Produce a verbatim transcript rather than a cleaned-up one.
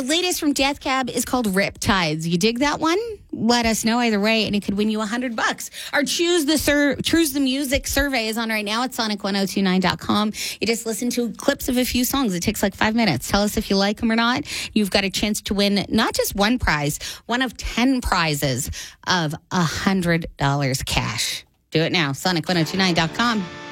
latest from Death Cab is called Riptides. You dig that one? Let us know either way, and it could win you a hundred bucks. Our Choose the Sur- Choose the Music survey is on right now at sonic one oh two nine dot com. You just listen to clips of a few songs. It takes like five minutes. Tell us if you like them or not. You've got a chance to win not just one prize, one of ten prizes of a hundred dollars cash. Do it now. sonic one oh two nine dot com.